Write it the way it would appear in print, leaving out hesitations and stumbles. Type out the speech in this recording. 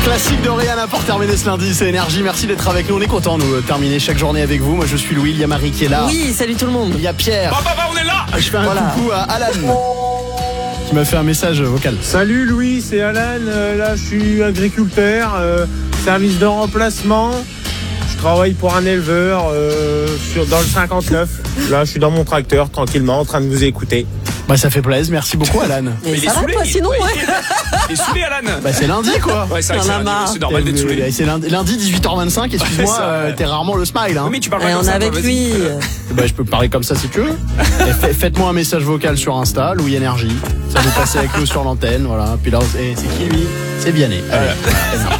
Classique de Rihanna pour terminer ce lundi, c'est Énergie. Merci d'être avec nous. On est content de terminer chaque journée avec vous. Moi, je suis Louis, il y a Marie qui est là. Oui, salut tout le monde. Il y a Pierre. On est là. Je fais un coucou à Alan qui m'a fait un message vocal. Salut Louis, c'est Alan. Là, je suis agriculteur, service de remplacement. Je travaille pour un éleveur dans le 59. Là, je suis dans mon tracteur, tranquillement, en train de vous écouter. Bah, ça fait plaisir. Merci beaucoup, Alan. Mais ça va toi sinon, ouais. Il est saoulé, Alan. Bah, c'est lundi, quoi. Ouais, c'est vrai que Y'en a marre. c'est normal d'être saoulé. C'est lundi 18h25. Excuse-moi, Ça, t'es rarement le smile. Hein. Oui, mais tu parles Et pas on comme est ça, avec toi, lui. vas-y. Bah, je peux parler comme ça si tu veux. Et faites-moi un message vocal sur Insta, Louis Énergie. Ça vous passez avec nous sur l'antenne, voilà. Puis là, c'est qui lui ? C'est Vianney. Allez.